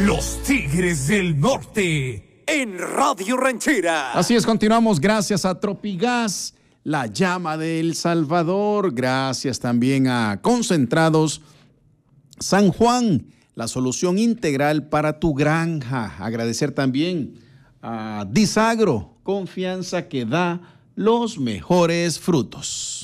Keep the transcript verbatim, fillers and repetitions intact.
Los Tigres del Norte en Radio Ranchera. Así es, continuamos gracias a Tropigas, la llama de El Salvador. Gracias también a Concentrados San Juan, la solución integral para tu granja. Agradecer también a Disagro, confianza que da los mejores frutos.